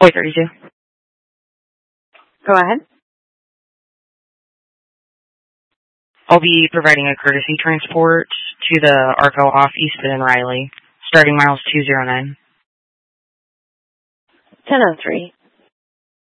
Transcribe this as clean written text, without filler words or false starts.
32. Go ahead. I'll be providing a courtesy transport to the Arco off Eastman and Riley, starting miles 209. 10:03.